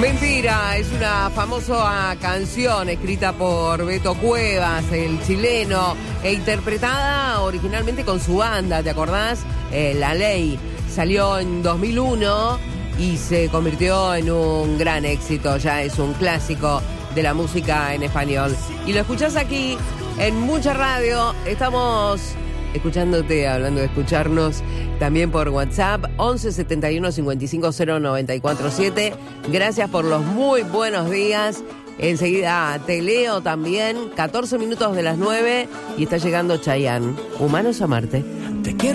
Mentira, es una famosa canción escrita por Beto Cuevas, el chileno, e interpretada originalmente con su banda, ¿te acordás? La Ley. Salió en 2001 y se convirtió en un gran éxito, ya es un clásico de la música en español. Y lo escuchás aquí en Mucha Radio, estamos escuchándote, hablando de escucharnos, también por WhatsApp, 11 71 55 0 94 7. Gracias por los muy buenos días. Enseguida te leo también, 14 minutos de las 9, y está llegando Chayanne, Humanos a Marte. Te quiero.